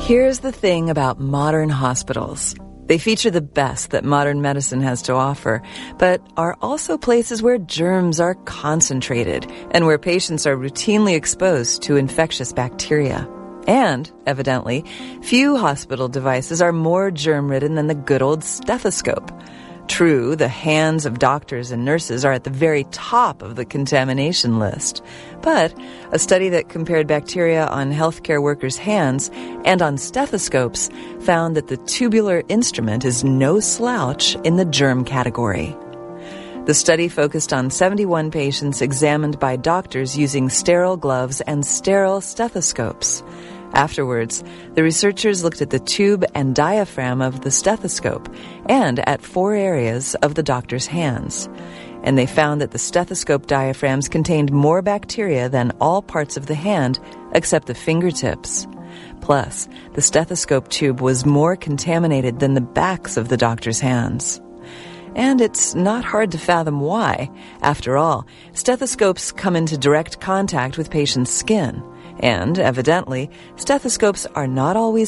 Here's the thing about modern hospitals. They feature the best that modern medicine has to offer, but are also places where germs are concentrated and where patients are routinely exposed to infectious bacteria. And, evidently, few hospital devices are more germ-ridden than the good old stethoscope. True, the hands of doctors and nurses are at the very top of the contamination list. But a study that compared bacteria on healthcare workers' hands and on stethoscopes found that the tubular instrument is no slouch in the germ category. The study focused on 71 patients examined by doctors using sterile gloves and sterile stethoscopes. Afterwards, the researchers looked at the tube and diaphragm of the stethoscope and at 4 areas of the doctor's hands. And they found that the stethoscope diaphragms contained more bacteria than all parts of the hand except the fingertips. Plus, the stethoscope tube was more contaminated than the backs of the doctor's hands. And it's not hard to fathom why. After all, stethoscopes come into direct contact with patients' skin. And, evidently, stethoscopes are not always